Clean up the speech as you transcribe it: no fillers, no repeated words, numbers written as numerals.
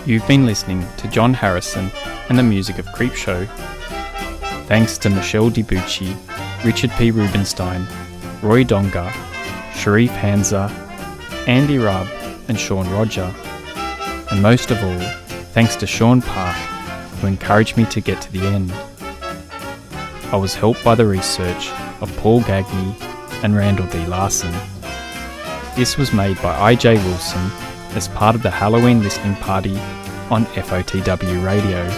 You've been listening to John Harrison and the music of Creepshow. Thanks to Michelle DiBucci, Richard P. Rubenstein, Roy Donga, Sharif Hanza, Andy Rubb and Sean Roger. And most of all, thanks to Sean Park, who encouraged me to get to the end. I was helped by the research of Paul Gagne and Randall D. Larson. This was made by IJ Wilson as part of the Halloween listening party on FOTW Radio.